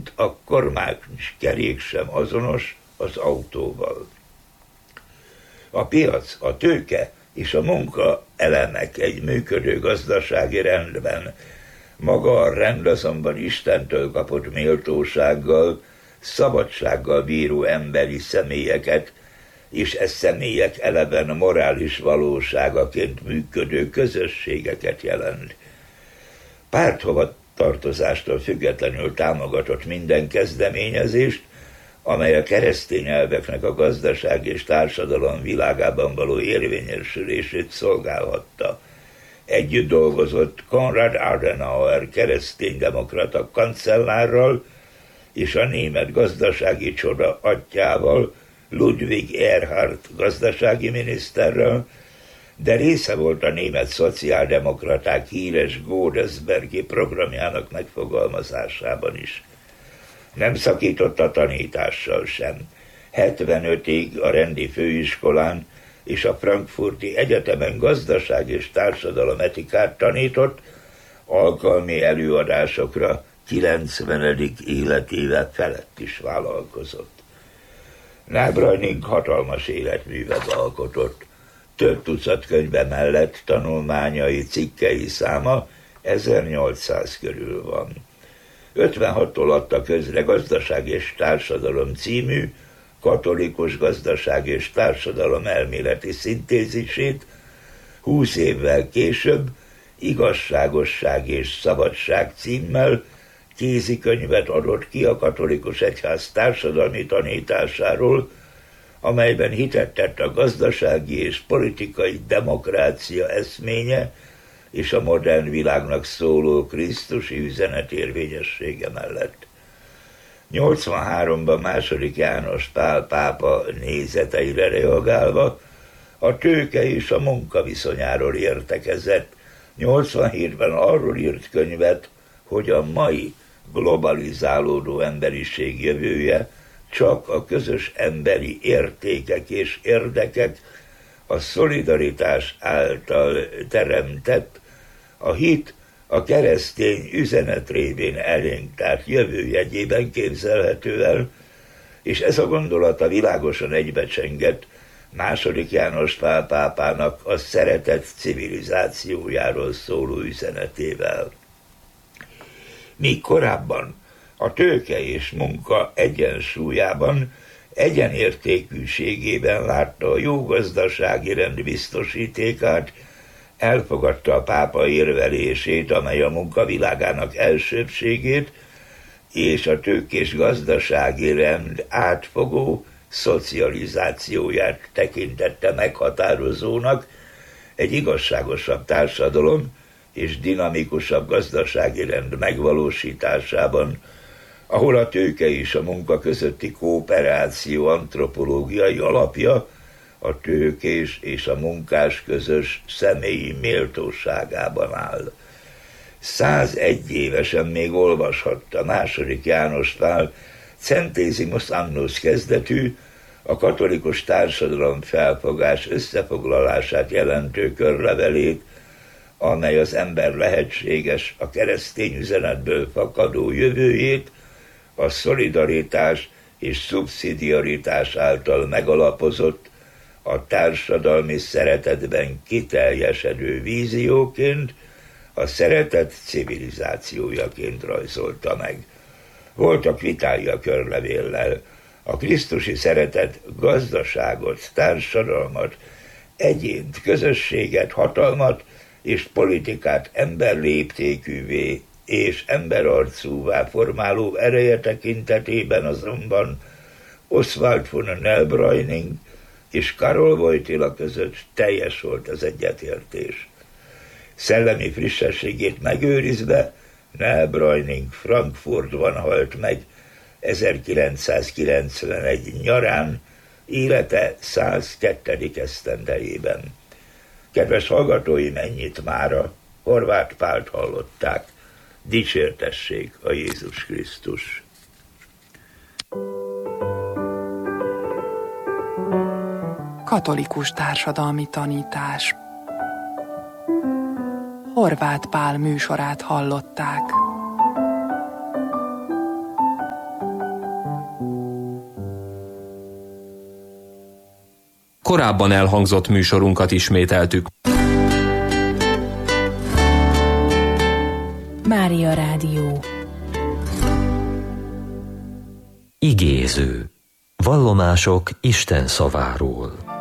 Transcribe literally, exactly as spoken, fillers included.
mint a kormánykerék sem azonos az autóval. A piac, a tőke és a munka elemek egy működő gazdasági rendben. Maga a rend azonban Istentől kapott méltósággal, szabadsággal bíró emberi személyeket, és e személyek eleven morális valóságaként működő közösségeket jelent. Párthova tartozástól függetlenül támogatott minden kezdeményezést, amely a keresztény elveknek a gazdaság és társadalom világában való érvényesülését szolgálhatta. Együtt dolgozott Konrad Adenauer kereszténydemokrata kancellárral és a német gazdasági csoda atyjával, Ludwig Erhard gazdasági miniszterrel, de része volt a német szociáldemokraták híres Godesbergi programjának megfogalmazásában is. Nem szakított a tanítással sem. hetvenötig a rendi főiskolán és a frankfurti egyetemen gazdaság és társadalometikát tanított, alkalmi előadásokra kilencvenedik életéve felett is vállalkozott. Nábrajning hatalmas életművet alkotott. Több tucat könyve mellett tanulmányai, cikkei száma ezernyolcszáz körül van. ötvenhattól adta közre Gazdaság és Társadalom című katolikus gazdaság és társadalom elméleti szintézisét, húsz évvel később Igazságosság és Szabadság címmel kézikönyvet adott ki a katolikus egyház társadalmi tanításáról, amelyben hitet tett a gazdasági és politikai demokrácia eszménye és a modern világnak szóló krisztusi üzenet érvényessége mellett. nyolcvanháromban második János Pál pápa nézeteire reagálva a tőke és a munka viszonyáról értekezett, nyolcvanhétben arról írt könyvet, hogy a mai globalizálódó emberiség jövője csak a közös emberi értékek és érdekek, a szolidaritás által teremtett, a hit, a keresztény üzenet révén elénk tárt jövőjegyében képzelhető el, és ez a gondolata világosan egybecsengett második János Pál pápának a szeretet civilizációjáról szóló üzenetével. Míg korábban a tőke és munka egyensúlyában, egyenértékűségében látta a jó gazdasági rend biztosítékát, elfogadta a pápa érvelését, amely a munkavilágának elsőbbségét és a tőkés gazdasági rend átfogó szocializációját tekintette meghatározónak egy igazságosabb társadalom és dinamikusabb gazdasági rend megvalósításában, ahol a tőke és a munka közötti kooperáció antropológiai alapja a tőkés és a munkás közös személyi méltóságában áll. százegy évesen még olvashatta második János Pál Centesimus Annus kezdetű, a katolikus társadalom felfogás összefoglalását jelentő körlevelét, amely az ember lehetséges, a keresztény üzenetből fakadó jövőjét a szolidaritás és szubszidiaritás által megalapozott, a társadalmi szeretetben kiteljesedő vízióként, a szeretet civilizációjaként rajzolta meg. Voltak vitái a körlevéllel. A krisztusi szeretet gazdaságot, társadalmat, egyént, közösséget, hatalmat és politikát emberléptékűvé és emberarcúvá formáló ereje tekintetében azonban Oswald von Neubräuning és Karol Wojtyla között teljes volt az egyetértés. Szellemi frissességét megőrizve Neubräuning Frankfurtban halt meg ezerkilencszázkilencvenegy nyarán, élete százkettő esztendejében. Kedves hallgatóim, ennyit mára, Horváth Pált hallották. Dicsértessék a Jézus Krisztus! Katolikus társadalmi tanítás. Horváth Pál műsorát hallották. korábban elhangzott műsorunkat ismételtük. Mária Rádió. Igéző. Vallomások Isten szaváról.